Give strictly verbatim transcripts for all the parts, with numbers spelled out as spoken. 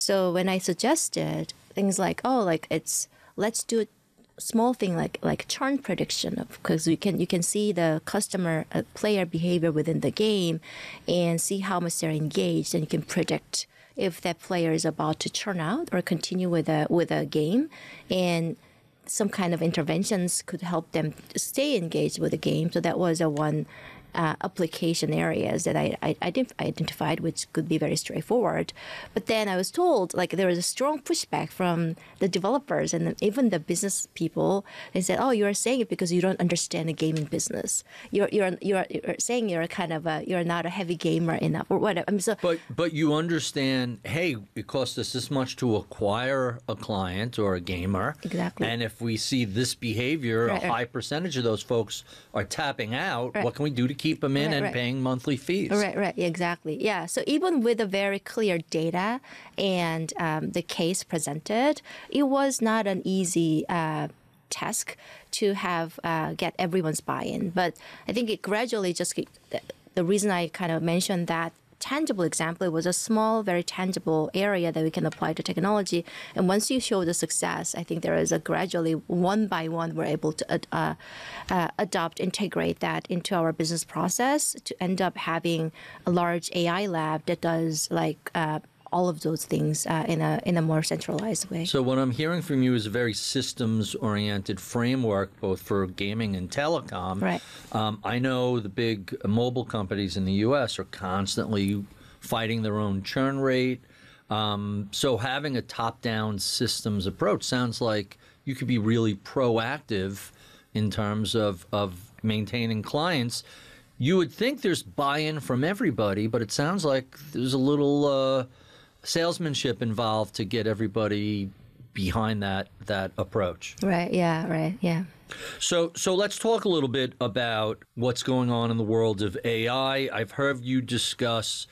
So when I suggested things like, oh, like it's let's do a small thing like like churn prediction, because you can you can see the customer uh, player behavior within the game and see how much they're engaged, and you can predict if that player is about to churn out or continue with a with a game, and some kind of interventions could help them stay engaged with the game. So that was a one uh, application areas that I, I, I identified, which could be very straightforward. But then I was told like there was a strong pushback from the developers and even the business people. They said, "Oh, you are saying it because you don't understand the gaming business. You're you're you're, you're saying you're kind of a, you're not a heavy gamer enough or whatever." I mean, so but but you understand, hey, it costs us this much to acquire a client or a gamer. Exactly. And if we see this behavior, right, a high right. percentage of those folks are tapping out. Right. What can we do to keep them in right, and right. paying monthly fees? Right, right, exactly. Yeah. So even with a very clear data and um, the case presented, it was not an easy uh, task to have uh, get everyone's buy-in. But I think it gradually just the reason I kind of mentioned that tangible example, it was a small, very tangible area that we can apply to technology. And once you show the success, I think there is a gradually, one by one, we're able to uh, uh, adopt, integrate that into our business process to end up having a large A I lab that does like uh, all of those things uh, in a in a more centralized way. So what I'm hearing from you is a very systems-oriented framework, both for gaming and telecom. Right. Um, I know the big mobile companies in the U S are constantly fighting their own churn rate. Um, so having a top-down systems approach sounds like you could be really proactive in terms of, of maintaining clients. You would think there's buy-in from everybody, but it sounds like there's a little uh, salesmanship involved to get everybody behind that that approach. Right. Yeah. Right. Yeah. So so let's talk a little bit about what's going on in the world of A I. I've heard you discuss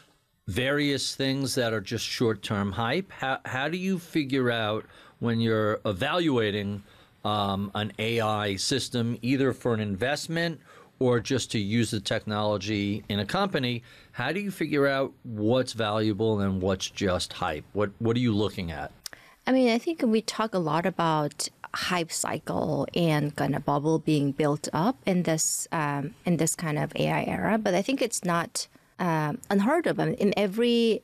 various things that are just short-term hype. How how do you figure out when you're evaluating um, an A I system, either for an investment or just to use the technology in a company, how do you figure out what's valuable and what's just hype? What what are you looking at? I mean, I think we talk a lot about hype cycle and kind of bubble being built up in this um, in this kind of A I era, but I think it's not um, unheard of. I mean, in every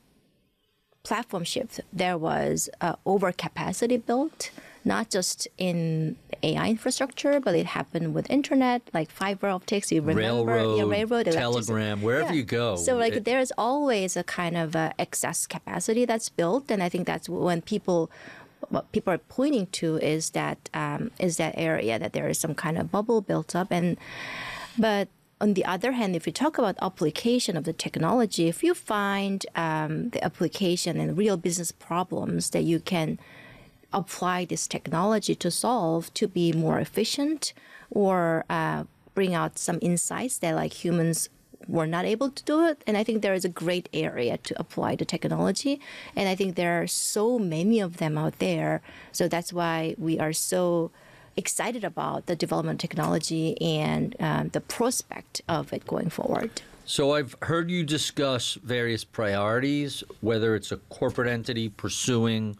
platform shift, there was uh, overcapacity built, not just in A I infrastructure, but it happened with internet, like fiber optics. You remember, railroad, yeah, railroad, telegram, wherever yeah. you go. So like it, there's always a kind of uh, excess capacity that's built, and I think that's when people, what people are pointing to is that um, is that area that there is some kind of bubble built up, and but. On the other hand, if you talk about application of the technology, if you find um, the application and real business problems that you can apply this technology to solve to be more efficient or uh, bring out some insights that like humans were not able to do it. And I think there is a great area to apply the technology. And I think there are so many of them out there. So that's why we are so excited about the development of technology and um, the prospect of it going forward. So I've heard you discuss various priorities, whether it's a corporate entity pursuing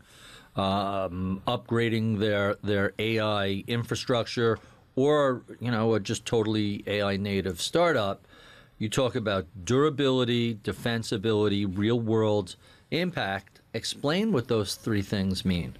um, upgrading their their A I infrastructure, or you know, a just totally A I native startup. You talk about durability, defensibility, real world impact. Explain what those three things mean.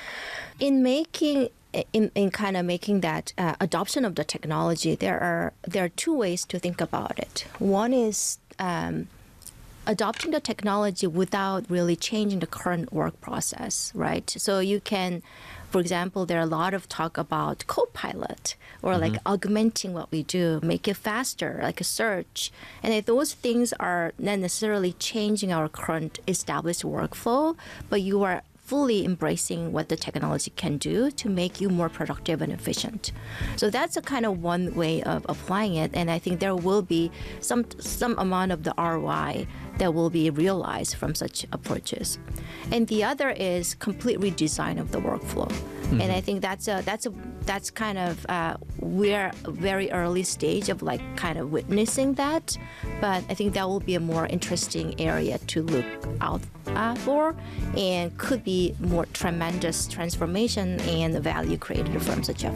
In making In, in kind of making that uh, adoption of the technology, there are there are two ways to think about it. One is um, adopting the technology without really changing the current work process, right? So you can, for example, there are a lot of talk about Copilot or mm-hmm. like augmenting what we do, make it faster, like a search. And if those things are not necessarily changing our current established workflow, but you are fully embracing what the technology can do to make you more productive and efficient. So that's a kind of one way of applying it, and I think there will be some some amount of the R O I that will be realized from such approaches. And the other is complete redesign of the workflow. Mm-hmm. And I think that's a that's a that's kind of uh, we're a very early stage of like kind of witnessing that, But I think that will be a more interesting area to look out uh, for, and could be more tremendous transformation and value created from such a